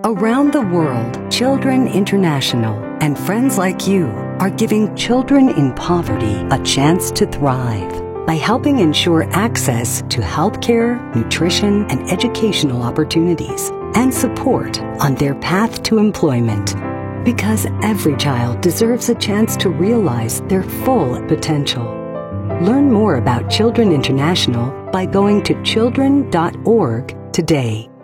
Around the world, Children International and friends like you are giving children in poverty a chance to thrive by helping ensure access to healthcare, nutrition, and educational opportunities, and support on their path to employment. Because every child deserves a chance to realize their full potential. Learn more about Children International by going to children.org today.